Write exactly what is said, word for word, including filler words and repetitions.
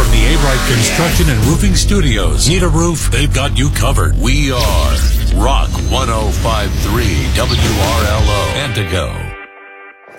from the A-Bright Construction and Roofing Studios. Need a roof? They've got you covered. We are Rock one oh five point three W R L O Antigo.